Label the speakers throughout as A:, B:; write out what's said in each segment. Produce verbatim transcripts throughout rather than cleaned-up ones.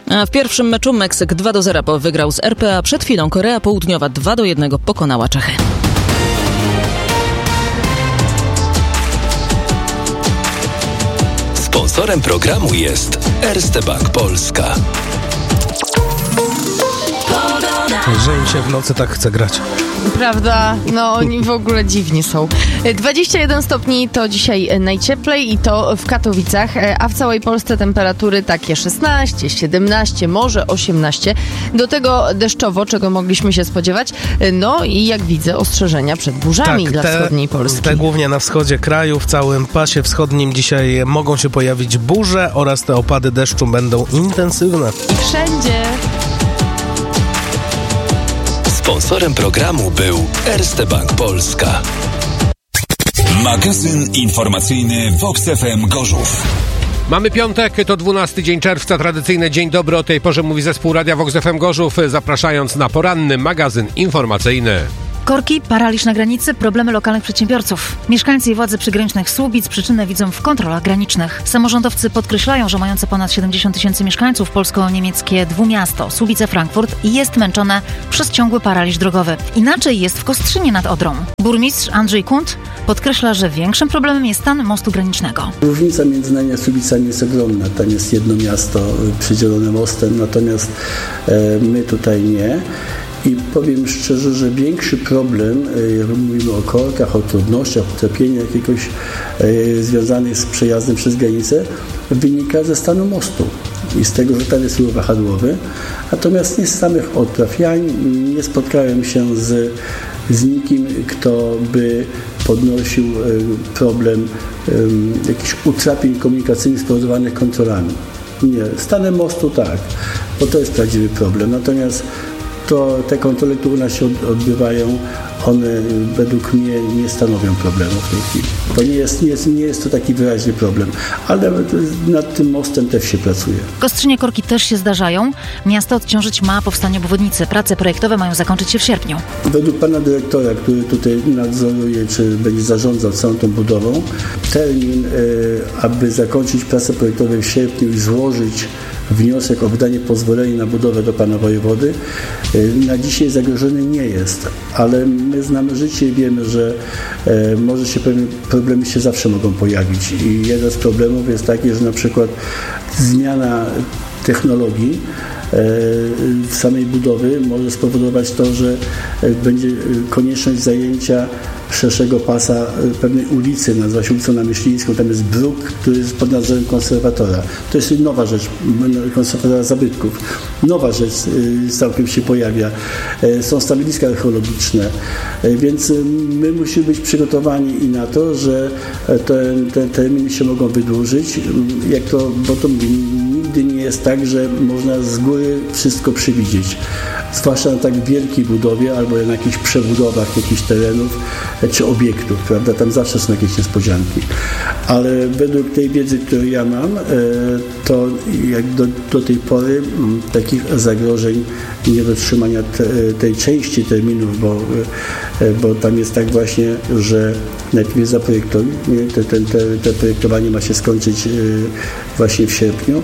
A: A w pierwszym meczu Meksyk dwa do zera wygrał z R P A. Przed chwilą Korea Południowa dwa do jednego pokonała Czechy.
B: Sponsorem programu jest Erste Bank Polska.
C: Że im się w nocy tak chce grać.
D: Prawda? No oni w ogóle dziwni są. dwadzieścia jeden stopni to dzisiaj najcieplej i to w Katowicach, a w całej Polsce temperatury takie szesnaście, siedemnaście, może osiemnaście. Do tego deszczowo, czego mogliśmy się spodziewać. No i jak widzę, ostrzeżenia przed burzami
C: tak,
D: dla
C: te,
D: wschodniej Polski.
C: Te głównie na wschodzie kraju, w całym pasie wschodnim dzisiaj mogą się pojawić burze oraz te opady deszczu będą intensywne.
D: I wszędzie.
B: Sponsorem programu był Erste Bank Polska.
E: Magazyn informacyjny Vox F M Gorzów.
F: Mamy piątek, to dwunasty dzień czerwca, tradycyjny dzień dobry. O tej porze mówi zespół Radia Vox F M Gorzów, zapraszając na poranny magazyn informacyjny.
G: Korki, paraliż na granicy, problemy lokalnych przedsiębiorców. Mieszkańcy i władze przygranicznych Słubic przyczynę widzą w kontrolach granicznych. Samorządowcy podkreślają, że mające ponad siedemdziesiąt tysięcy mieszkańców polsko-niemieckie dwumiasto Słubice-Frankfurt jest męczone przez ciągły paraliż drogowy. Inaczej jest w Kostrzynie nad Odrą. Burmistrz Andrzej Kunt podkreśla, że większym problemem jest stan mostu granicznego.
H: Różnica między nami a Słubicami jest ogromna. Tam jest jedno miasto przydzielone mostem, natomiast e, my tutaj nie. I powiem szczerze, że większy problem, jak mówimy o korkach, o trudnościach, o utrapieniach jakiegoś e, związanych z przejazdem przez granicę, wynika ze stanu mostu i z tego, że tam jest ruch wahadłowy. Natomiast nie z samych odpraw. Ja nie spotkałem się z, z nikim, kto by podnosił e, problem e, jakichś utrapień komunikacyjnych spowodowanych kontrolami. Nie. Stanem mostu tak, bo to jest prawdziwy problem. Natomiast to te kontrole, które u nas się odbywają, one według mnie nie stanowią problemu w tej chwili. To nie jest, nie jest, nie jest to taki wyraźny problem, ale nad tym mostem też się pracuje.
G: W Kostrzynie korki też się zdarzają. Miasto odciążyć ma powstanie obwodnicy. Prace projektowe mają zakończyć się w sierpniu.
H: Według pana dyrektora, który tutaj nadzoruje, czy będzie zarządzał całą tą budową, termin, aby zakończyć prace projektowe w sierpniu i złożyć wniosek o wydanie pozwolenia na budowę do pana wojewody na dzisiaj zagrożony nie jest, ale my znamy życie i wiemy, że e, może się pewne problemy się zawsze mogą pojawić i jeden z problemów jest taki, że na przykład zmiana technologii w samej budowy może spowodować to, że będzie konieczność zajęcia szerszego pasa pewnej ulicy, nazywa się ulicą Namyślińską, tam jest bruk, który jest pod nadzorem konserwatora. To jest nowa rzecz, konserwatora zabytków. Nowa rzecz całkiem się pojawia. Są stanowiska archeologiczne, więc my musimy być przygotowani i na to, że te, te terminy się mogą wydłużyć, jak to, bo to nigdy nie jest tak, że można z góry wszystko przewidzieć. Zwłaszcza na tak wielkiej budowie albo na jakichś przebudowach jakichś terenów czy obiektów, prawda? Tam zawsze są jakieś niespodzianki. Ale według tej wiedzy, którą ja mam, to jak do, do tej pory takich zagrożeń niedotrzymania te, tej części terminów, bo, bo tam jest tak właśnie, że najpierw jest zaprojektowanie, te, te, te, te projektowanie ma się skończyć właśnie w sierpniu,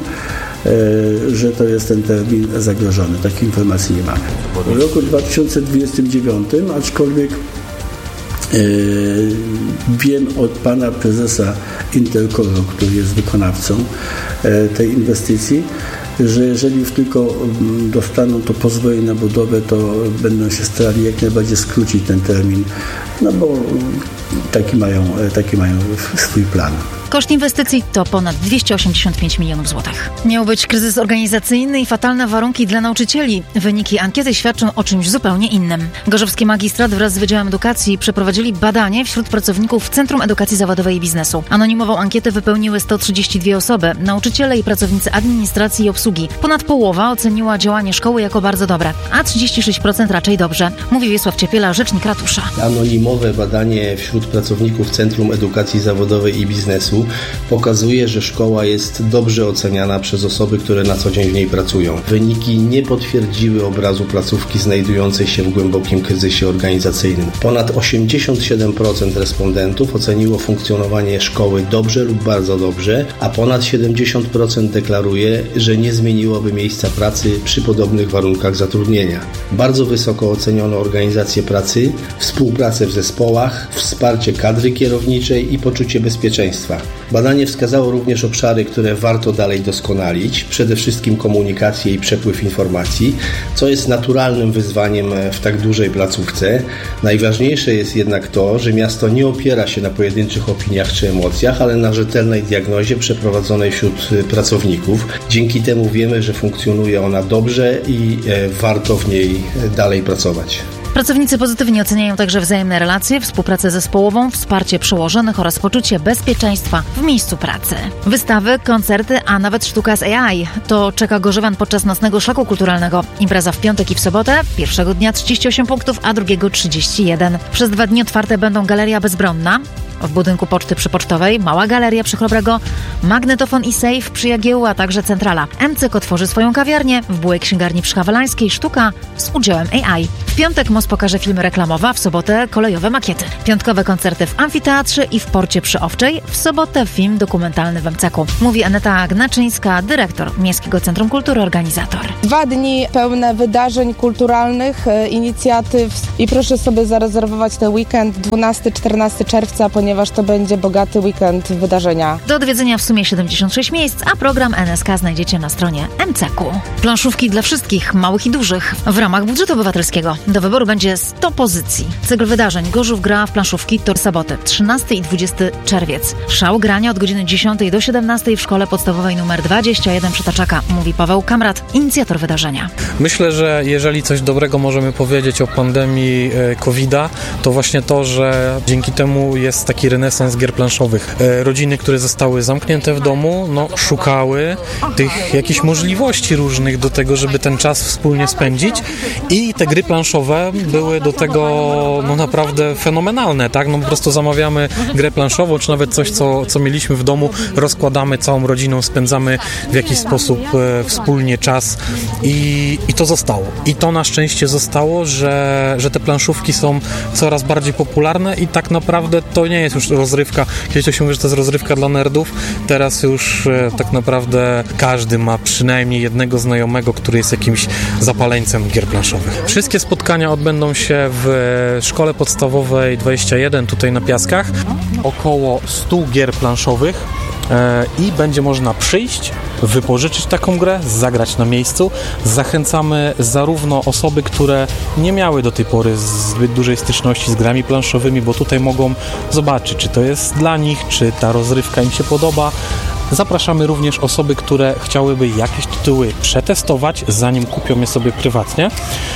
H: że to jest ten termin zagrożony. Takiej informacji nie mamy. W roku dwa tysiące dwudziestym dziewiątym, aczkolwiek e, wiem od pana prezesa Intercoru, który jest wykonawcą e, tej inwestycji, że jeżeli już tylko dostaną to pozwolenie na budowę, to będą się starali jak najbardziej skrócić ten termin, no bo taki mają, taki mają swój plan.
G: Koszt inwestycji to ponad dwieście osiemdziesiąt pięć milionów złotych. Miał być kryzys organizacyjny i fatalne warunki dla nauczycieli. Wyniki ankiety świadczą o czymś zupełnie innym. Gorzowski Magistrat wraz z Wydziałem Edukacji przeprowadzili badanie wśród pracowników Centrum Edukacji Zawodowej i Biznesu. Anonimową ankietę wypełniły sto trzydzieści dwie osoby, nauczyciele i pracownicy administracji i obsługi. Ponad połowa oceniła działanie szkoły jako bardzo dobre, a trzydzieści sześć procent raczej dobrze, mówi Wiesław Ciepiela, rzecznik ratusza.
I: Anonimowe badanie wśród pracowników Centrum Edukacji Zawodowej i Biznesu czasu pokazuje, że szkoła jest dobrze oceniana przez osoby, które na co dzień w niej pracują. Wyniki nie potwierdziły obrazu placówki znajdującej się w głębokim kryzysie organizacyjnym. Ponad osiemdziesiąt siedem procent respondentów oceniło funkcjonowanie szkoły dobrze lub bardzo dobrze, a ponad siedemdziesiąt procent deklaruje, że nie zmieniłoby miejsca pracy przy podobnych warunkach zatrudnienia. Bardzo wysoko oceniono organizację pracy, współpracę w zespołach, wsparcie kadry kierowniczej i poczucie bezpieczeństwa. Badanie wskazało również obszary, które warto dalej doskonalić, przede wszystkim komunikację i przepływ informacji, co jest naturalnym wyzwaniem w tak dużej placówce. Najważniejsze jest jednak to, że miasto nie opiera się na pojedynczych opiniach czy emocjach, ale na rzetelnej diagnozie przeprowadzonej wśród pracowników. Dzięki temu wiemy, że funkcjonuje ona dobrze i warto w niej dalej pracować.
G: Pracownicy pozytywnie oceniają także wzajemne relacje, współpracę zespołową, wsparcie przełożonych oraz poczucie bezpieczeństwa w miejscu pracy. Wystawy, koncerty, a nawet sztuka z A I. To czeka gorzowian podczas nocnego szlaku kulturalnego. Impreza w piątek i w sobotę. Pierwszego dnia trzydzieści osiem punktów, a drugiego trzydzieści jeden. Przez dwa dni otwarte będą Galeria Bezbronna w budynku Poczty Przypocztowej, Mała Galeria przy Chrobrego, Magnetofon i Safe przy Jagiełło, a także Centrala. M C K otworzy swoją kawiarnię, w Byłej Księgarni przy Hawelańskiej sztuka z udziałem A I. W piątek M O S pokaże filmy reklamowe, a w sobotę kolejowe makiety. Piątkowe koncerty w Amfiteatrze i w Porcie przy Owczej, w sobotę film dokumentalny w M C K u. Mówi Aneta Gnaczyńska, dyrektor Miejskiego Centrum Kultury, organizator.
J: Dwa dni pełne wydarzeń kulturalnych, inicjatyw i proszę sobie zarezerwować ten weekend dwunastego czternastego czerwca, ponieważ to będzie bogaty weekend wydarzenia.
G: Do odwiedzenia w sumie siedemdziesiąt sześć miejsc, a program N S K znajdziecie na stronie M C K u. Planszówki dla wszystkich, małych i dużych. W ramach budżetu obywatelskiego do wyboru będzie sto pozycji. Cykl wydarzeń Gorzów gra w planszówki to soboty, trzynasty i dwudziesty czerwiec. Szał grania od godziny dziesiątej do siedemnastej w szkole podstawowej nr dwadzieścia jeden przy Taczaka, mówi Paweł Kamrat, inicjator wydarzenia.
K: Myślę, że jeżeli coś dobrego możemy powiedzieć o pandemii kowida, to właśnie to, że dzięki temu jest taki renesans gier planszowych. Rodziny, które zostały zamknięte w domu, no, szukały tych jakichś możliwości różnych do tego, żeby ten czas wspólnie spędzić i te gry planszowe były do tego no naprawdę fenomenalne, tak? No po prostu zamawiamy grę planszową, czy nawet coś, co, co mieliśmy w domu, rozkładamy całą rodziną, spędzamy w jakiś sposób e, wspólnie czas i, i to zostało. I to na szczęście zostało, że, że te planszówki są coraz bardziej popularne i tak naprawdę to nie jest już rozrywka. Kiedyś to się mówi, że to jest rozrywka dla nerdów, teraz już e, tak naprawdę każdy ma przynajmniej jednego znajomego, który jest jakimś zapaleńcem gier planszowych. Wszystkie spotkania odbędą się w szkole podstawowej dwadzieścia jeden tutaj na Piaskach. Około stu gier planszowych e, i będzie można przyjść, wypożyczyć taką grę, zagrać na miejscu. Zachęcamy zarówno osoby, które nie miały do tej pory zbyt dużej styczności z grami planszowymi, bo tutaj mogą zobaczyć, czy to jest dla nich, czy ta rozrywka im się podoba. Zapraszamy również osoby, które chciałyby jakieś tytuły przetestować, zanim kupią je sobie prywatnie,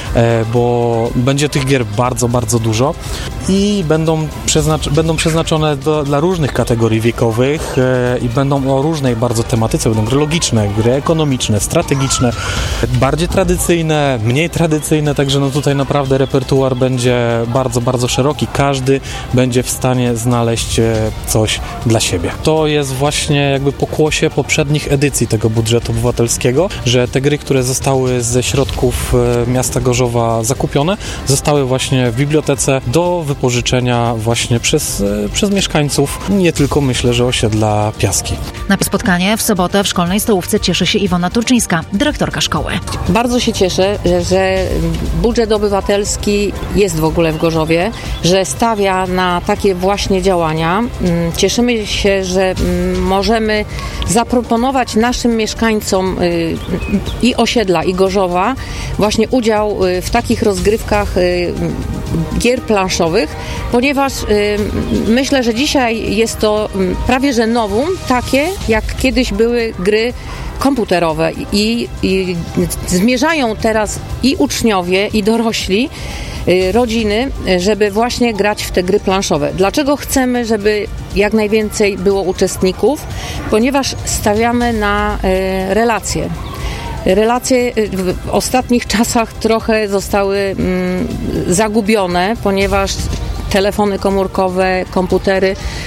K: bo będzie tych gier bardzo, bardzo dużo i będą, przeznacz- będą przeznaczone do, dla różnych kategorii wiekowych i będą o różnej bardzo tematyce. Będą gry logiczne, gry ekonomiczne, strategiczne, bardziej tradycyjne, mniej tradycyjne, także no tutaj naprawdę repertuar będzie bardzo, bardzo szeroki. Każdy będzie w stanie znaleźć coś dla siebie. To jest właśnie jakby pokłosie poprzednich edycji tego budżetu obywatelskiego, że te gry, które zostały ze środków miasta Gorzowa zakupione, zostały właśnie w bibliotece do wypożyczenia właśnie przez, przez mieszkańców, nie tylko myślę, że osiedla Piaski.
G: Na spotkanie w sobotę w szkolnej stołówce cieszy się Iwona Turczyńska, dyrektorka szkoły.
L: Bardzo się cieszę, że, że budżet obywatelski jest w ogóle w Gorzowie, że stawia na takie właśnie działania. Cieszymy się, że możemy zaproponować naszym mieszkańcom i osiedla, i Gorzowa właśnie udział w takich rozgrywkach gier planszowych, ponieważ myślę, że dzisiaj jest to prawie że nowum, takie jak kiedyś były gry komputerowe i, i zmierzają teraz i uczniowie, i dorośli, rodziny, żeby właśnie grać w te gry planszowe. Dlaczego chcemy, żeby jak najwięcej było uczestników? Ponieważ stawiamy na relacje. Relacje w ostatnich czasach trochę zostały mm, zagubione, ponieważ telefony komórkowe, komputery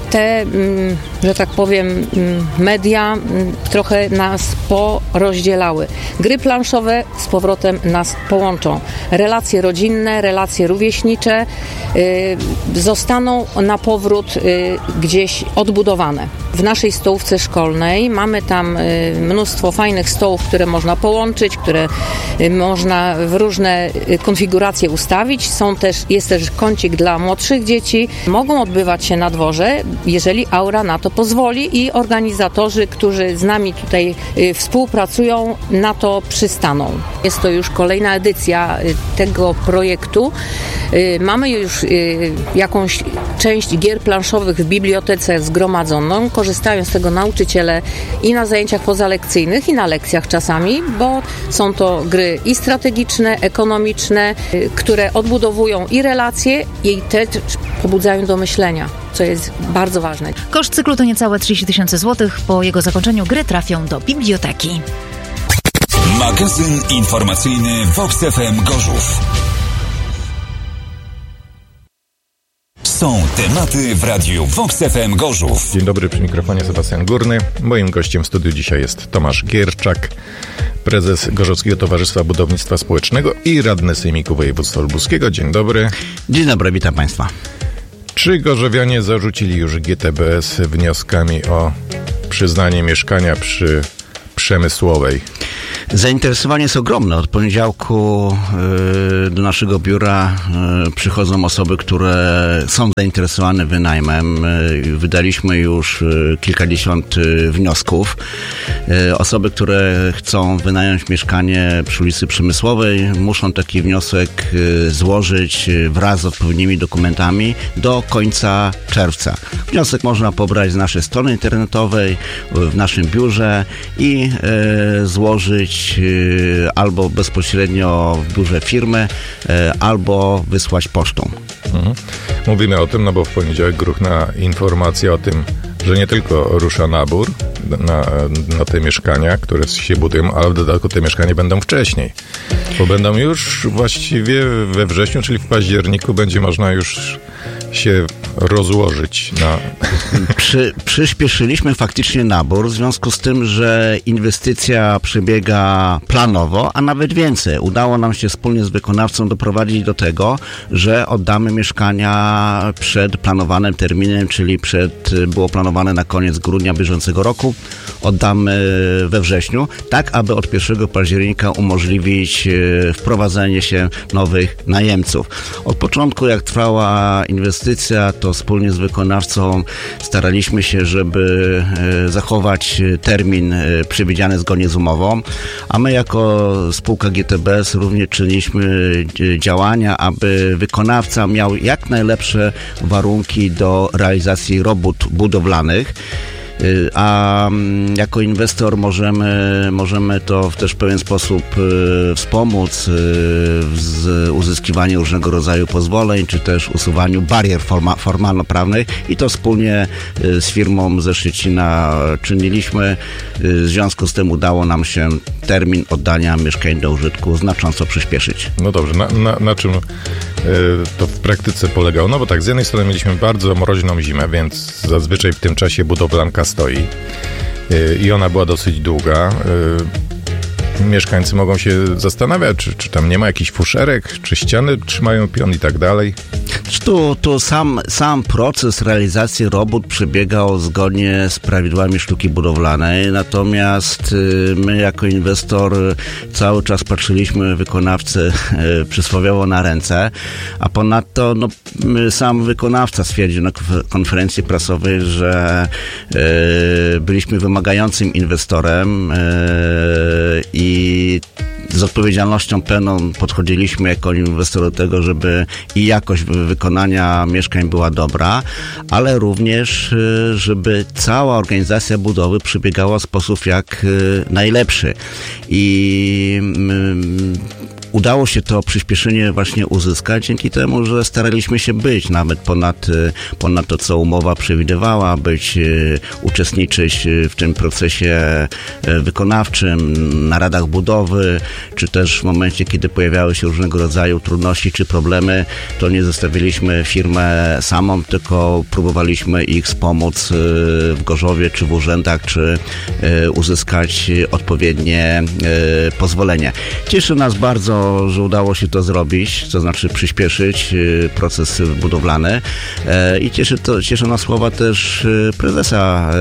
L: te, że tak powiem, media trochę nas porozdzielały. Gry planszowe z powrotem nas połączą. Relacje rodzinne, relacje rówieśnicze zostaną na powrót gdzieś odbudowane. W naszej stołówce szkolnej mamy tam mnóstwo fajnych stołów, które można połączyć, które można w różne konfiguracje ustawić. Są też, jest też kącik dla młodszych dzieci. Mogą odbywać się na dworze, jeżeli aura na to pozwoli i organizatorzy, którzy z nami tutaj współpracują, na to przystaną. Jest to już kolejna edycja tego projektu. Mamy już jakąś część gier planszowych w bibliotece zgromadzoną. Korzystają z tego nauczyciele i na zajęciach pozalekcyjnych, i na lekcjach czasami, bo są to gry i strategiczne, ekonomiczne, które odbudowują i relacje, i też pobudzają do myślenia, co jest bardzo ważne.
G: Koszt cyklu to niecałe trzydzieści tysięcy złotych. Po jego zakończeniu gry trafią do biblioteki.
E: Magazyn informacyjny Vox F M Gorzów. Są tematy w radiu Vox F M Gorzów.
M: Dzień dobry, przy mikrofonie Sebastian Górny. Moim gościem w studiu dzisiaj jest Tomasz Gierczak, prezes Gorzowskiego Towarzystwa Budownictwa Społecznego i radny Sejmiku Województwa Lubuskiego. Dzień dobry.
N: Dzień dobry, witam Państwa.
M: Czy gorzowianie zarzucili już G T B S wnioskami o przyznanie mieszkania przy Przemysłowej?
N: Zainteresowanie jest ogromne. Od poniedziałku y, do naszego biura y, przychodzą osoby, które są zainteresowane wynajmem. Y, wydaliśmy już y, kilkadziesiąt y, wniosków. Y, osoby, które chcą wynająć mieszkanie przy ulicy Przemysłowej, muszą taki wniosek y, złożyć y, wraz z odpowiednimi dokumentami do końca czerwca. Wniosek można pobrać z naszej strony internetowej, w naszym biurze i y, złożyć albo bezpośrednio w biurze firmy, albo wysłać pocztą.
M: Mhm. Mówimy o tym, no bo w poniedziałek gruchna informacja o tym, że nie tylko rusza nabór na, na te mieszkania, które się budują, ale w dodatku te mieszkania będą wcześniej. Bo będą już właściwie we wrześniu, czyli w październiku będzie można już się rozłożyć na...
N: Przy, przyspieszyliśmy faktycznie nabór w związku z tym, że inwestycja przebiega planowo, a nawet więcej. Udało nam się wspólnie z wykonawcą doprowadzić do tego, że oddamy mieszkania przed planowanym terminem, czyli przed, było planowane na koniec grudnia bieżącego roku. Oddamy we wrześniu, tak aby od pierwszego października umożliwić wprowadzenie się nowych najemców. Od początku, jak trwała inwestycja, to wspólnie z wykonawcą staraliśmy się, żeby zachować termin przewidziany zgodnie z umową, a my jako spółka G T B S również czyniliśmy działania, aby wykonawca miał jak najlepsze warunki do realizacji robót budowlanych. A jako inwestor możemy, możemy to w też pewien sposób wspomóc w uzyskiwaniu różnego rodzaju pozwoleń, czy też usuwaniu barier forma, formalno-prawnych i to wspólnie z firmą ze Szczecina czyniliśmy. W związku z tym udało nam się termin oddania mieszkań do użytku znacząco przyspieszyć.
M: No dobrze, na, na, na czym to w praktyce polegało? No bo tak, z jednej strony mieliśmy bardzo mroźną zimę, więc zazwyczaj w tym czasie budowlanka stoi i ona była dosyć długa. Mieszkańcy mogą się zastanawiać, czy, czy tam nie ma jakichś fuszerek, czy ściany trzymają pion i tak dalej.
N: Tu, tu sam, sam proces realizacji robót przebiegał zgodnie z prawidłami sztuki budowlanej, natomiast my jako inwestor cały czas patrzyliśmy wykonawcy przysłowiowo na ręce, a ponadto no, sam wykonawca stwierdził na konferencji prasowej, że y, byliśmy wymagającym inwestorem y, i z odpowiedzialnością pełną podchodziliśmy jako inwestor do tego, żeby i jakość wykonania mieszkań była dobra, ale również, żeby cała organizacja budowy przebiegała w sposób jak najlepszy. I udało się to przyspieszenie właśnie uzyskać dzięki temu, że staraliśmy się być nawet ponad, ponad to, co umowa przewidywała, być, uczestniczyć w tym procesie wykonawczym, na radach budowy, czy też w momencie, kiedy pojawiały się różnego rodzaju trudności czy problemy, to nie zostawiliśmy firmę samą, tylko próbowaliśmy ich wspomóc w Gorzowie, czy w urzędach, czy uzyskać odpowiednie pozwolenie. Cieszy nas bardzo, że udało się to zrobić, to znaczy przyspieszyć proces budowlany i cieszy, to, cieszy nas słowa też prezesa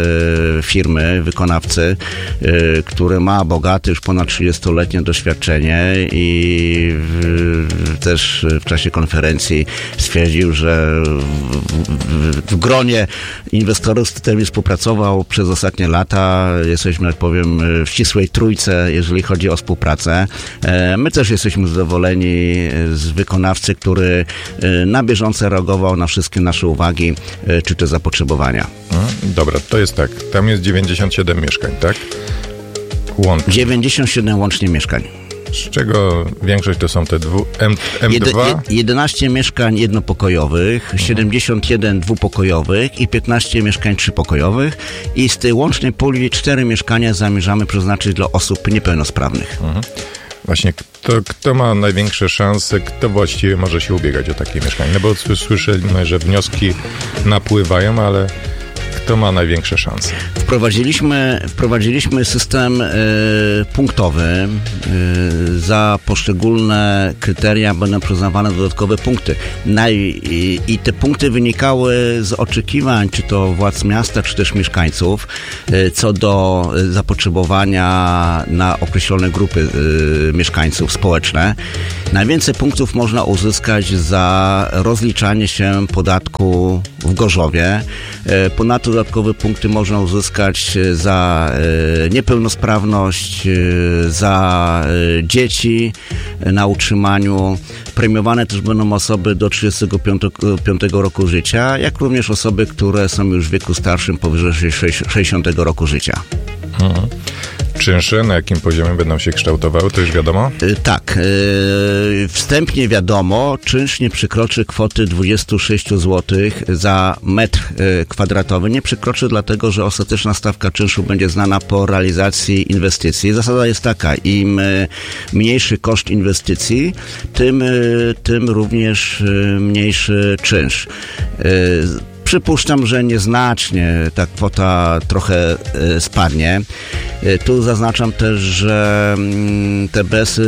N: firmy, wykonawcy, który ma bogate, już ponad trzydziestoletnie doświadczenie i w, też w czasie konferencji stwierdził, że w, w, w gronie inwestorów, z którymi współpracował przez ostatnie lata, jesteśmy, jak powiem, w ścisłej trójce, jeżeli chodzi o współpracę. My też jesteśmy zadowoleni z wykonawcy, który na bieżąco reagował na wszystkie nasze uwagi, czy te zapotrzebowania.
M: Dobra, to jest tak. Tam jest dziewięćdziesiąt siedem mieszkań, tak? Łącznie.
N: dziewięćdziesiąt siedem łącznie mieszkań.
M: Z czego większość to są te dwu, M, M2?
N: jedenaście mieszkań jednopokojowych, mhm. siedemdziesiąt jeden dwupokojowych i piętnaście mieszkań trzypokojowych i z tej łącznej puli cztery mieszkania zamierzamy przeznaczyć dla osób niepełnosprawnych.
M: Mhm. Właśnie, kto, kto ma największe szanse, kto właściwie może się ubiegać o takie mieszkanie? No bo słyszeliśmy, że wnioski napływają, ale kto ma największe szanse?
N: Wprowadziliśmy, wprowadziliśmy system y, punktowy. Y, za poszczególne kryteria będą przyznawane dodatkowe punkty. Naj, i, I te punkty wynikały z oczekiwań, czy to władz miasta, czy też mieszkańców, y, co do zapotrzebowania na określone grupy y, mieszkańców społeczne. Najwięcej punktów można uzyskać za rozliczanie się podatku w Gorzowie. Y, ponadto dodatkowe punkty można uzyskać za e, niepełnosprawność, e, za e, dzieci e, na utrzymaniu. Premiowane też będą osoby do trzydziestego piątego roku życia, jak również osoby, które są już w wieku starszym powyżej sześćdziesiątego roku życia.
M: Mhm. Czynsze, na jakim poziomie będą się kształtowały, to już wiadomo?
N: Tak. Wstępnie wiadomo, czynsz nie przekroczy kwoty dwadzieścia sześć złotych za metr kwadratowy. Nie przekroczy dlatego, że ostateczna stawka czynszu będzie znana po realizacji inwestycji. Zasada jest taka, im mniejszy koszt inwestycji, tym, tym również mniejszy czynsz. Przypuszczam, że nieznacznie ta kwota trochę y, spadnie. Y, tu zaznaczam też, że y, T B S y,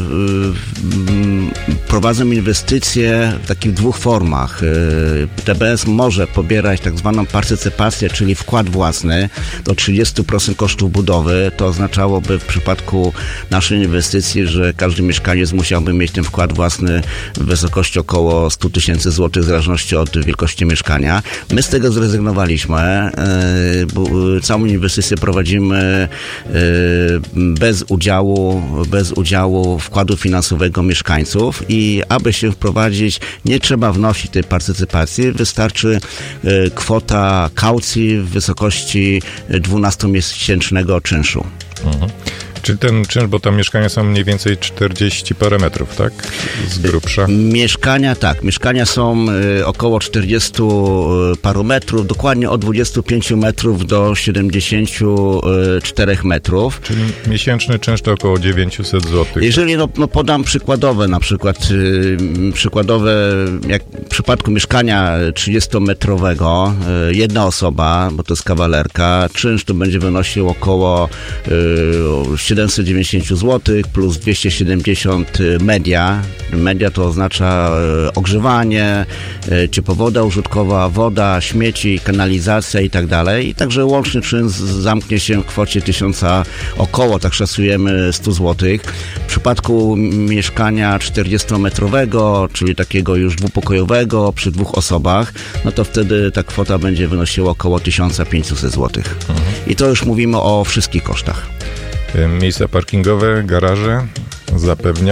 N: y, prowadzą inwestycje w takich dwóch formach. Y, T B S może pobierać tak zwaną partycypację, czyli wkład własny do trzydzieści procent kosztów budowy. To oznaczałoby w przypadku naszej inwestycji, że każdy mieszkaniec musiałby mieć ten wkład własny w wysokości około sto tysięcy złotych w zależności od wielkości mieszkania. My z tego zrezygnowaliśmy, bo całą inwestycję prowadzimy bez udziału, bez udziału wkładu finansowego mieszkańców i aby się wprowadzić, nie trzeba wnosić tej partycypacji, wystarczy kwota kaucji w wysokości dwunastomiesięcznego czynszu.
M: Mhm. Czyli ten czynsz, bo tam mieszkania są mniej więcej czterdzieści parę metrów, tak? Z grubsza.
N: Mieszkania, tak. Mieszkania są y, około czterdziestu paru metrów, dokładnie od dwudziestu pięciu metrów do siedemdziesięciu czterech metrów.
M: Czyli miesięczny czynsz to około dziewięćset złotych.
N: Jeżeli, no, no podam przykładowe, na przykład y, przykładowe, jak w przypadku mieszkania trzydziestometrowego, y, jedna osoba, bo to jest kawalerka, czynsz to będzie wynosił około y, siedemset dziewięćdziesiąt złotych plus dwieście siedemdziesiąt media. Media to oznacza e, ogrzewanie, e, ciepłowoda użytkowa, woda, śmieci, kanalizacja i tak dalej. I także łączny czynsz zamknie się w kwocie tysiąca, około, tak szacujemy, sto złotych. W przypadku mieszkania czterdziestometrowego, czyli takiego już dwupokojowego przy dwóch osobach, no to wtedy ta kwota będzie wynosiła około tysiąc pięćset złotych. Mhm. I to już mówimy o wszystkich kosztach.
M: Miejsca parkingowe, garaże zapewnia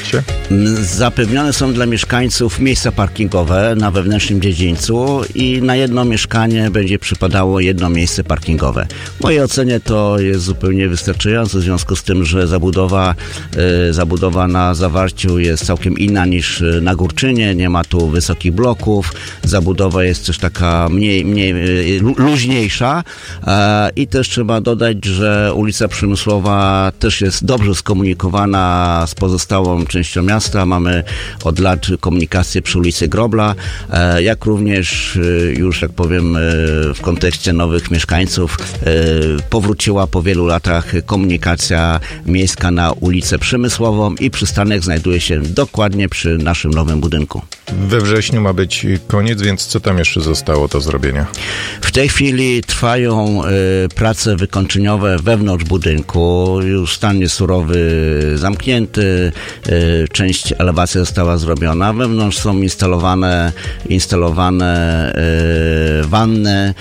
M: mieście?
N: Zapewnione są dla mieszkańców miejsca parkingowe na wewnętrznym dziedzińcu i na jedno mieszkanie będzie przypadało jedno miejsce parkingowe. W mojej ocenie to jest zupełnie wystarczające, w związku z tym, że zabudowa, y, zabudowa na Zawarciu jest całkiem inna niż na Górczynie, nie ma tu wysokich bloków, zabudowa jest też taka mniej, mniej y, luźniejsza y, i też trzeba dodać, że ulica Przemysłowa też jest dobrze skomunikowana z pozostałą częścią miasta. Mamy od lat komunikację przy ulicy Grobla, y, jak również y, już, jak powiem, y, w kontekście nowych mieszkańców y, powróciła po wielu latach komunikacja miejska na ulicę Przemysłową i przystanek znajduje się dokładnie przy naszym nowym budynku.
M: We wrześniu ma być koniec, więc co tam jeszcze zostało do zrobienia?
N: W tej chwili trwają y, prace wykończeniowe wewnątrz budynku. Już stan jest surowy zamknięty, y, część elewacji została zrobiona. Wewnątrz są instalowane, instalowane y, wanny,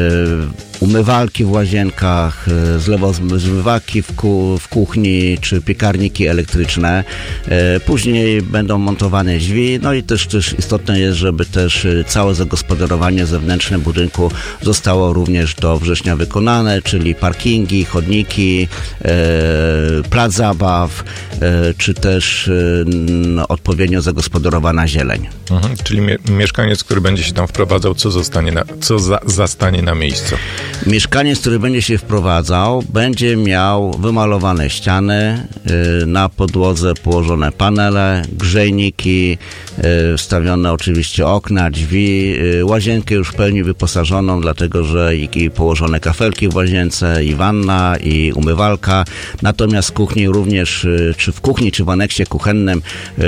N: y, umywalki w łazienkach, zlewozmywaki w, ku, w kuchni czy piekarniki elektryczne. Później będą montowane drzwi, no i też, też istotne jest, żeby też całe zagospodarowanie zewnętrzne budynku zostało również do września wykonane, czyli parkingi, chodniki, e, plac zabaw, e, czy też e, odpowiednio zagospodarowana zieleń.
M: Mhm, czyli mie- mieszkaniec, który będzie się tam wprowadzał, co zostanie na, co za, zastanie na miejscu?
N: Mieszkaniec, który będzie się wprowadzał, będzie miał wymalowane ściany, y, na podłodze położone panele, grzejniki, y, wstawione oczywiście okna, drzwi, y, łazienkę już w pełni wyposażoną, dlatego że i, i położone kafelki w łazience, i wanna, i umywalka. Natomiast w kuchni również, y, czy w kuchni, czy w aneksie kuchennym y,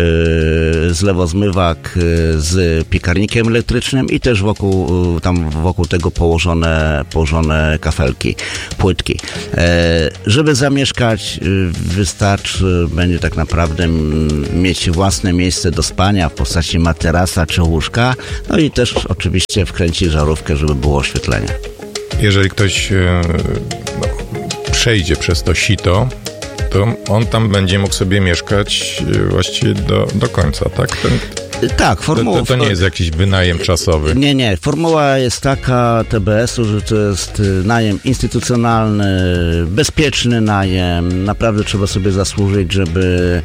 N: zlewozmywak y, z piekarnikiem elektrycznym i też wokół, y, tam wokół tego położone, położone kafelki, płytki. E, żeby zamieszkać, wystarczy będzie tak naprawdę mieć własne miejsce do spania w postaci materasa czy łóżka, no i też oczywiście wkręcić żarówkę, żeby było oświetlenie.
M: Jeżeli ktoś e, no, przejdzie przez to sito, to on tam będzie mógł sobie mieszkać właściwie do, do końca, tak? Ten...
N: Tak, formuła...
M: To, to nie jest jakiś wynajem czasowy.
N: Nie, nie. Formuła jest taka T B S-u, że to jest najem instytucjonalny, bezpieczny najem. Naprawdę trzeba sobie zasłużyć, żeby,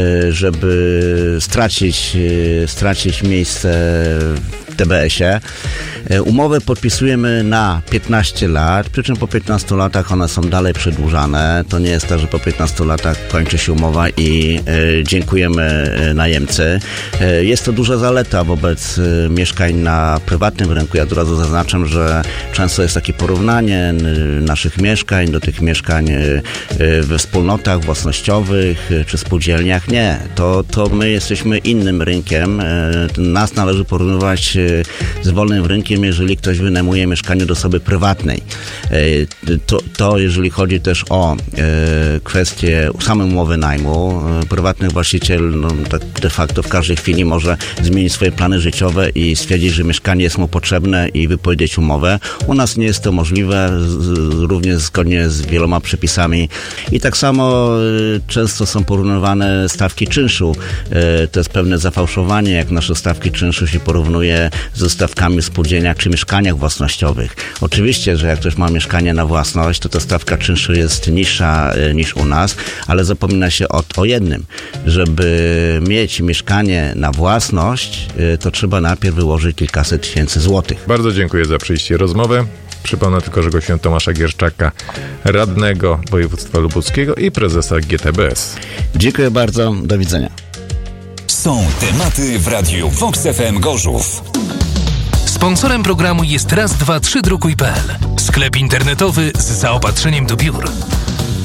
N: żeby stracić, stracić miejsce w T B S-ie. Umowę podpisujemy na piętnaście lat, przy czym po piętnastu latach one są dalej przedłużane. To nie jest tak, że po piętnastu latach kończy się umowa i e, dziękujemy e, najemcy. E, jest to duża zaleta wobec e, mieszkań na prywatnym rynku. Ja od razu zaznaczam, że często jest takie porównanie e, naszych mieszkań do tych mieszkań e, e, we wspólnotach własnościowych e, czy spółdzielniach. Nie, to, to my jesteśmy innym rynkiem. E, nas należy porównywać e, z wolnym rynkiem, jeżeli ktoś wynajmuje mieszkanie do osoby prywatnej. To, to jeżeli chodzi też o e, kwestię samej umowy najmu, e, prywatny właściciel no, tak de facto w każdej chwili może zmienić swoje plany życiowe i stwierdzić, że mieszkanie jest mu potrzebne i wypowiedzieć umowę. U nas nie jest to możliwe, z, również zgodnie z wieloma przepisami. I tak samo e, często są porównywane stawki czynszu. E, to jest pewne zafałszowanie, jak nasze stawki czynszu się porównuje ze stawkami w spółdzielniach czy mieszkaniach własnościowych. Oczywiście, że jak ktoś ma mieszkanie na własność, to ta stawka czynszu jest niższa y, niż u nas, ale zapomina się o, o jednym. Żeby mieć mieszkanie na własność, y, to trzeba najpierw wyłożyć kilkaset tysięcy złotych.
M: Bardzo dziękuję za przyjście rozmowę. Przypomnę tylko, że gościem Tomasza Gierczaka, radnego województwa lubuskiego i prezesa G T B S.
N: Dziękuję bardzo. Do widzenia.
E: Są tematy w Radiu Vox F M Gorzów.
B: Sponsorem programu jest raz dwa trzy drukuj kropka p l. Sklep internetowy z zaopatrzeniem do biur.